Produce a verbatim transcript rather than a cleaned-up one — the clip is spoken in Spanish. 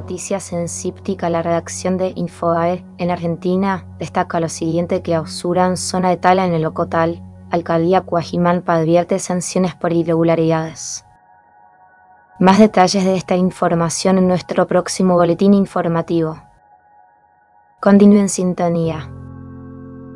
Noticias en Cíptica, la redacción de Infobae en Argentina destaca lo siguiente: que ausuran zona de tala en el Ocotal. Alcaldía Cuajimalpa advierte sanciones por irregularidades. Más detalles de esta información en nuestro próximo boletín informativo. Continúe en sintonía.